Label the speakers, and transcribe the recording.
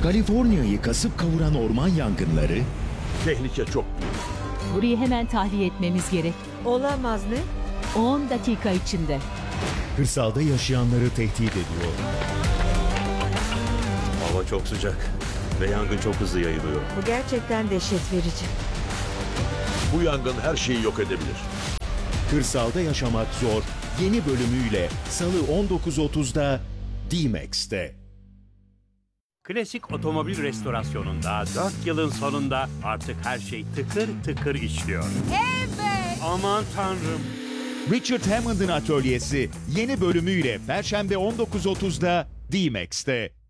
Speaker 1: Kaliforniya'yı kasıp kavuran orman yangınları,
Speaker 2: Tehlike çok büyük.
Speaker 3: Burayı hemen tahliye etmemiz gerek.
Speaker 4: Olamaz ne?
Speaker 3: 10 dakika içinde.
Speaker 1: kırsalda yaşayanları tehdit ediyor.
Speaker 5: Hava çok sıcak ve yangın çok hızlı yayılıyor.
Speaker 4: Bu gerçekten dehşet verici.
Speaker 2: Bu yangın her şeyi yok edebilir.
Speaker 1: Kırsalda yaşamak zor yeni bölümüyle Salı 19.30'da D-Max'te.
Speaker 6: Klasik otomobil restorasyonunda 4 yılın sonunda artık her şey tıkır tıkır işliyor. Evet! Aman tanrım!
Speaker 1: Richard Hammond'ın atölyesi yeni bölümüyle Perşembe 19.30'da D-Max'te.